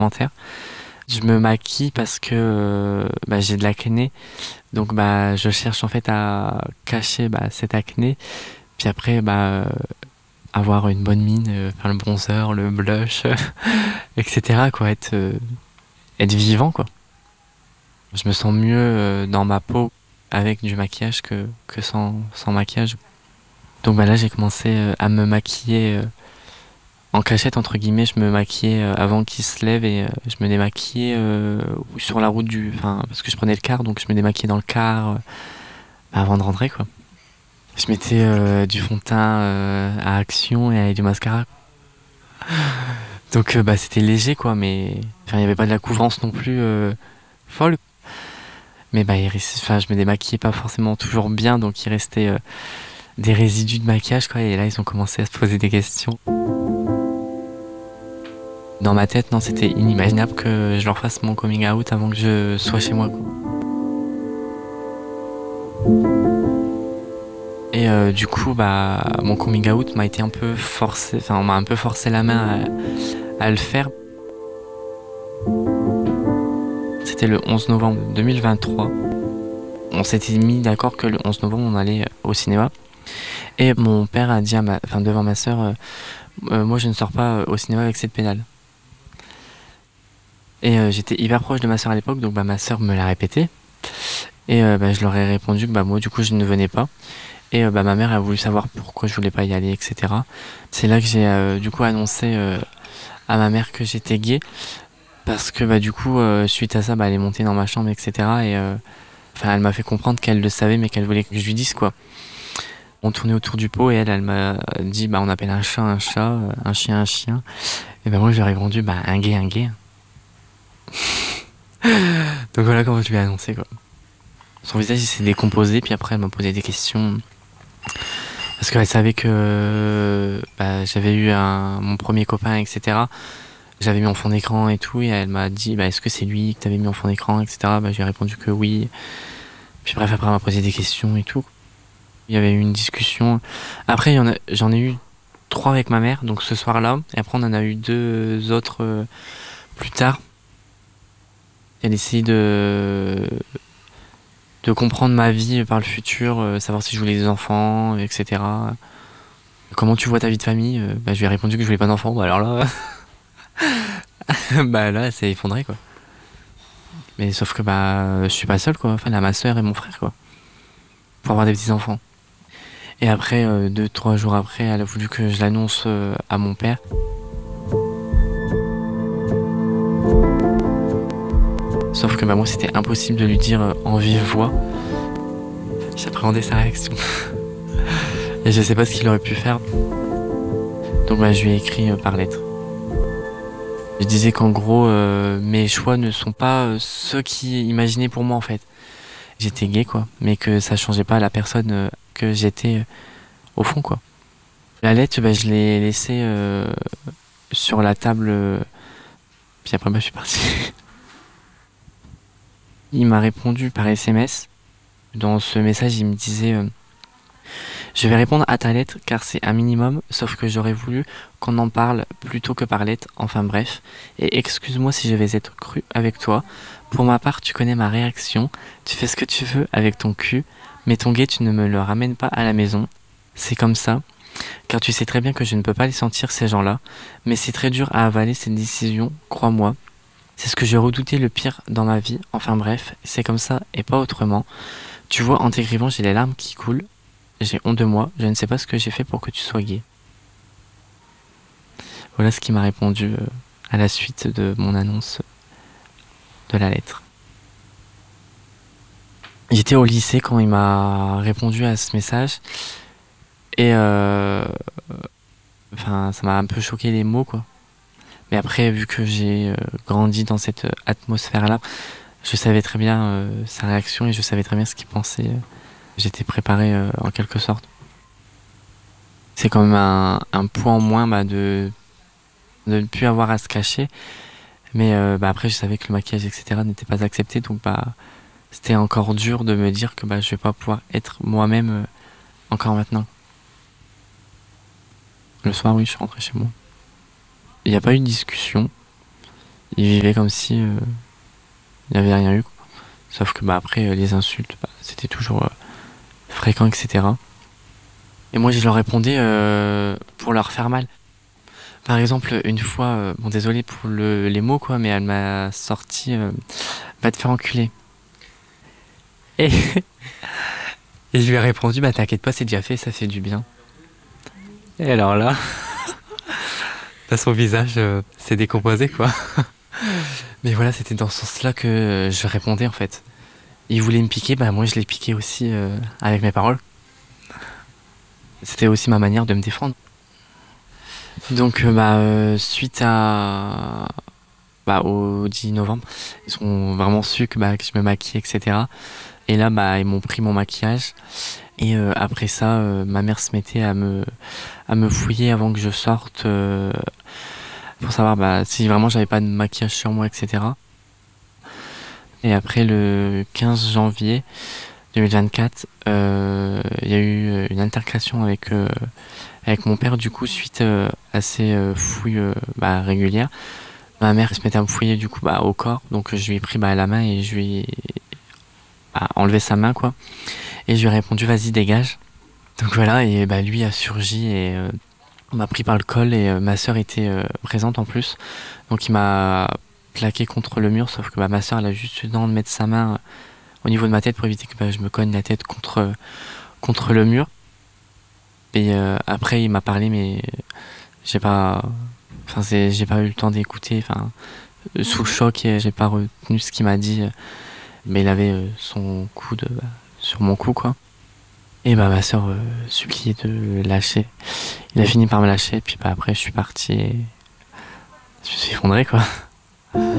Je me maquille parce que j'ai de l'acné, donc je cherche en fait à cacher cette acné, puis après avoir une bonne mine, faire le bronzer, le blush, etc. quoi, être vivant quoi. Je me sens mieux dans ma peau avec du maquillage que sans maquillage. Donc là j'ai commencé à me maquiller en cachette entre guillemets. Je me maquillais avant qu'il se lève et je me démaquillais sur la route enfin parce que je prenais le car, donc je me démaquillais dans le car avant de rentrer quoi. Je mettais du fond de teint à Action et du mascara. Donc c'était léger quoi, mais enfin il y avait pas de la couvrance non plus folle. Mais je me démaquillais pas forcément toujours bien, donc il restait des résidus de maquillage quoi. Et là ils ont commencé à se poser des questions. Dans ma tête, non, c'était inimaginable que je leur fasse mon coming out avant que je sois chez moi, quoi. Et du coup, mon coming out m'a été un peu forcé, enfin, on m'a un peu forcé la main à le faire. C'était le 11 novembre 2023. On s'était mis d'accord que le 11 novembre, on allait au cinéma. Et mon père a dit devant ma sœur, moi je ne sors pas au cinéma avec cette pédale. Et j'étais hyper proche de ma sœur à l'époque, donc ma sœur me l'a répété. Et je leur ai répondu que moi du coup je ne venais pas. Et ma mère a voulu savoir pourquoi je voulais pas y aller, etc. C'est là que j'ai du coup annoncé à ma mère que j'étais gay. Parce que du coup, suite à ça, elle est montée dans ma chambre, etc. Et elle m'a fait comprendre qu'elle le savait, mais qu'elle voulait que je lui dise quoi. On tournait autour du pot et elle m'a dit on appelle un chat, un chien, un chien. Et moi je lui ai répondu un gay, un gay. Donc voilà comment je lui ai annoncé quoi. Son visage il s'est décomposé, puis après elle m'a posé des questions. Parce qu'elle savait que j'avais eu mon premier copain, etc. J'avais mis en fond d'écran et tout, et elle m'a dit est-ce que c'est lui que t'avais mis en fond d'écran, etc. Je lui ai répondu que oui. Puis bref, après elle m'a posé des questions et tout. Il y avait eu une discussion. Après, j'en ai eu 3 avec ma mère, donc ce soir-là. Et après, on en a eu 2 autres plus tard. Elle essayait de comprendre ma vie par le futur, savoir si je voulais des enfants, etc. Comment tu vois ta vie de famille? Je lui ai répondu que je voulais pas d'enfants. Alors là, là, elle s'est effondrée, quoi. Mais sauf que je suis pas seul, quoi. Enfin, elle a ma soeur et mon frère, quoi. Pour avoir des petits enfants. Et après, 2-3 jours après, elle a voulu que je l'annonce à mon père. Sauf que moi, c'était impossible de lui dire en vive voix. J'appréhendais sa réaction. Et je sais pas ce qu'il aurait pu faire. Donc je lui ai écrit par lettre. Je disais qu'en gros, mes choix ne sont pas ceux qui imaginaient pour moi en fait. J'étais gay quoi, mais que ça changeait pas la personne que j'étais au fond quoi. La lettre, je l'ai laissée sur la table, puis après je suis parti. Il m'a répondu par SMS. Dans ce message, il me disait je vais répondre à ta lettre car c'est un minimum, sauf que j'aurais voulu qu'on en parle plutôt que par lettre, enfin bref. Et excuse-moi si je vais être cru avec toi. Pour ma part, tu connais ma réaction, tu fais ce que tu veux avec ton cul, mais ton gay, tu ne me le ramènes pas à la maison. C'est comme ça, car tu sais très bien que je ne peux pas les sentir ces gens-là, mais c'est très dur à avaler cette décision, crois-moi. C'est ce que j'ai redouté le pire dans ma vie, enfin bref, c'est comme ça et pas autrement. Tu vois, en t'écrivant, j'ai les larmes qui coulent. J'ai honte de moi, je ne sais pas ce que j'ai fait pour que tu sois gay. Voilà ce qu'il m'a répondu à la suite de mon annonce de la lettre. J'étais au lycée quand il m'a répondu à ce message et ça m'a un peu choqué les mots quoi. Mais après, vu que j'ai grandi dans cette atmosphère-là, je savais très bien sa réaction et je savais très bien ce qu'il pensait. J'étais préparé en quelque sorte. C'est quand même un point en moins de ne plus avoir à se cacher. Mais après, je savais que le maquillage, etc. n'était pas accepté. Donc c'était encore dur de me dire que je vais pas pouvoir être moi-même encore maintenant. Le soir, oui, je suis rentré chez moi. Il n'y a pas eu de discussion. il vivait comme si il n'y avait rien eu, quoi. Sauf que bah après les insultes, bah, c'était toujours fréquent, etc. Et moi je leur répondais pour leur faire mal. Par exemple, une fois, bon désolé pour les mots quoi, mais elle m'a sorti va te faire enculer. Et, et je lui ai répondu bah t'inquiète pas, c'est déjà fait, ça fait du bien. Et alors là, bah, son visage s'est décomposé quoi. Mais voilà, c'était dans ce sens-là que je répondais en fait. Il voulait me piquer, bah moi je l'ai piqué aussi avec mes paroles. C'était aussi ma manière de me défendre. Donc suite à au 10 novembre, ils ont vraiment su que je me maquille, etc. Et là bah ils m'ont pris mon maquillage. Et après ça, ma mère se mettait à me fouiller avant que je sorte pour savoir bah, si vraiment j'avais pas de maquillage sur moi, etc. Et après le 15 janvier 2024, il y a eu une altercation avec mon père, du coup, suite à ces fouilles régulières. Ma mère se mettait à me fouiller du coup au corps, donc je lui ai pris la main et je lui ai enlevé sa main, quoi. Et je lui ai répondu vas-y dégage. Donc voilà, et lui a surgi et on m'a pris par le col et ma sœur était présente en plus. Donc il m'a plaqué contre le mur, sauf que ma sœur elle a juste eu le temps de mettre sa main au niveau de ma tête pour éviter que je me cogne la tête contre le mur. Et après il m'a parlé mais j'ai pas j'ai pas eu le temps d'écouter, sous le choc et j'ai pas retenu ce qu'il m'a dit, mais il avait son coude sur mon cou, quoi. Et ma soeur suppliait de lâcher. Il a fini par me lâcher, puis après je suis parti et je me suis effondré, quoi.